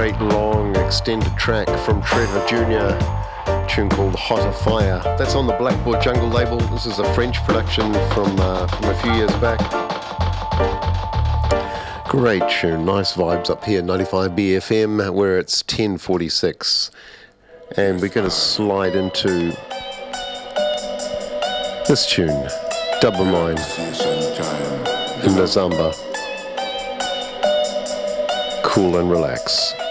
great long extended track from Trevor Jr., a tune called Hotter Fire. That's on the Blackboard Jungle label. This is a French production from a few years back. Great tune, nice vibes up here, 95 BFM, where it's 10:46. And we're going to slide into this tune, Double Mine, in Nazamba. Cool and relax.